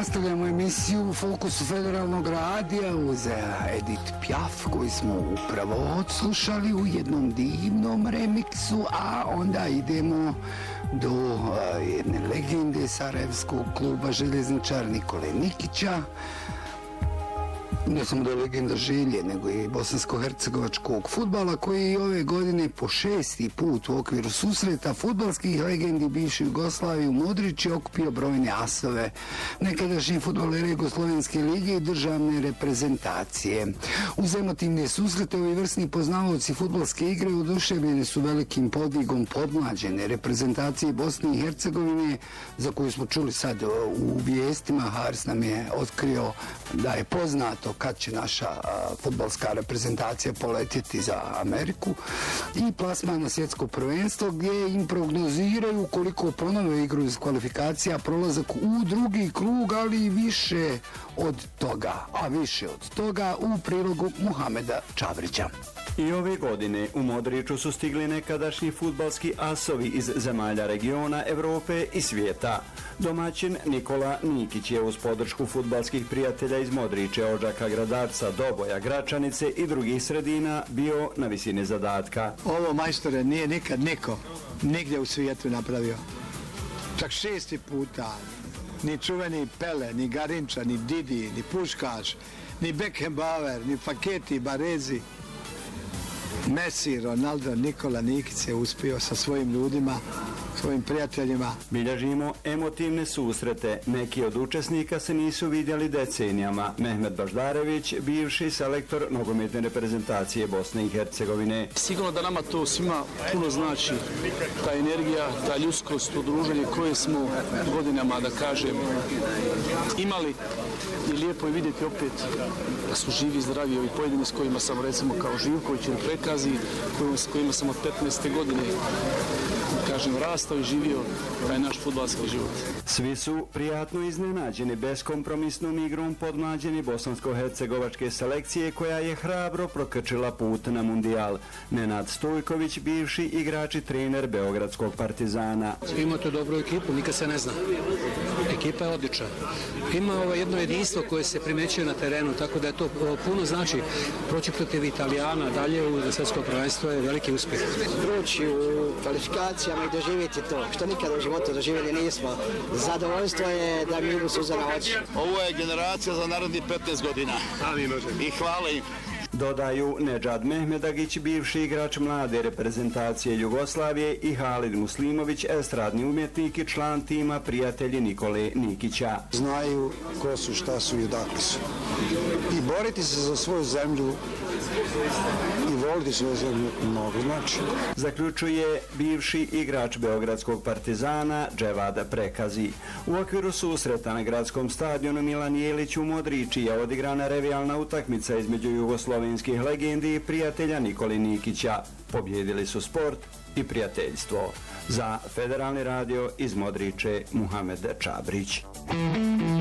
Nastavljamo emisiju u fokusu Federalnog radija uz Edith Piaf koju smo upravo odslušali u jednom divnom remiksu, a onda idemo do jedne legende sarajevskog kluba željezničar Nikole Nikića. Ne samo da je legenda Želje, nego i bosansko-hercegovačkog fudbala koji ove godine po 6. put u okviru susreta fudbalskih legendi bivše Jugoslavije u Modrić je okupio brojne asove nekadašnje fudbalere Jugoslovenske lige i državne reprezentacije. Uz emotivne susrete ovi vrsni poznavaoci fudbalske igre oduševljeni su velikim podvigom podmlađene reprezentacije Bosne i Hercegovine, za koju smo čuli sad u vijestima. Haris nam je otkrio da je poznato kad će naša fudbalska reprezentacija poletjeti za Ameriku, i plasman na svjetsko prvenstvo gdje im prognoziraju koliko ponove igru iz kvalifikacija prolazak u drugi krug, ali i više od toga. A više od toga u prilogu Muhameda Čabrića. I ove godine u Modriću su stigli nekadašnji fudbalski asovi iz zemalja regiona, Evrope i svijeta. Domaćin Nikola Nikić je uz podršku fudbalskih prijatelja iz Modrića, Odžaka, Gradarca, Doboja, Gračanice i drugih sredina bio na visini zadatka. Ovo, majstore, nije nikad niko nigdje u svijetu napravio. Čak 6. puta. Ni čuveni Pele, ni Garinča, ni Didi, ni Puškaš, ni Beckenbauer, ni Faketi, Barezi. Messi, Ronaldo, Nikola Nikić je uspio sa svojim ljudima, svojim prijateljima. Bilježimo emotivne susrete. Neki od učesnika se nisu vidjeli decenijama. Mehmet Baždarević, bivši selektor nogometne reprezentacije Bosne i Hercegovine. Sigurno da nama to svima puno znači. Ta energija, ta ljudskost, to druženje koje smo godinama, da kažem, imali. I lijepo je vidjeti opet da su živi i zdravi ovi pojedini s kojima sam, recimo, kao Živković ili Prekazi, s kojima sam od 15. godine, kažem, rastao i živio taj naš fudbalski život. Svi su prijatno iznenađeni beskompromisnom igrom podmlađeni bosansko-hercegovačke selekcije koja je hrabro prokrčila put na mundijal. Nenad Stojković, bivši igrač i trener Beogradskog Partizana. Imate dobru ekipu, nikad se ne zna. Ekipa je odlična. Ima jedno jedinstvo koje se primećuje na terenu, tako da je to puno znači. Proći protiv Italijana dalje u svjetsko prvenstvo je veliki uspjeh. Proći u kvalifikacijama i doživjeti to, što nikada u životu doživjeli nismo. Zadovoljstvo je da mi idu suza na oči. Ovo je generacija za narednih 15 godina. I hvala im. Dodaju Nedžad Mehmedagić, bivši igrač mlade reprezentacije Jugoslavije, i Halid Muslimović, estradni umjetnik i član tima prijatelji Nikole Nikića. Znaju ko su, šta su i odakle su. I boriti se za svoju zemlju i voliti svoju zemlju mnogo znači. Zaključuje bivši igrač Beogradskog Partizana Dževad Prekazi. U okviru susreta na gradskom stadionu Milan Jelić u Modrići je odigrana revijalna utakmica između jugoslovenskih legendi i prijatelja Nikole Nikića. Pobjedili su sport i prijateljstvo. Za Federalni radio iz Modriće, Muhamed Čabrić.